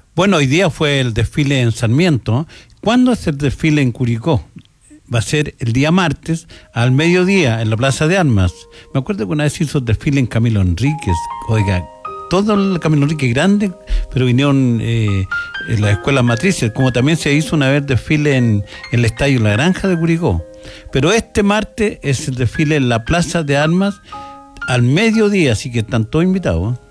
Bueno, hoy día fue el desfile en Sarmiento. ¿Cuándo es el desfile en Curicó? Va a ser el día martes al mediodía en la Plaza de Armas. Me acuerdo que una vez hizo el desfile en Camilo Enríquez. Oiga, todo el Camilo Enríquez grande, pero vinieron en las escuelas matrices, como también se hizo una vez desfile en el Estadio La Granja de Curicó. Pero este martes es el desfile en la Plaza de Armas al mediodía, así que están todos invitados.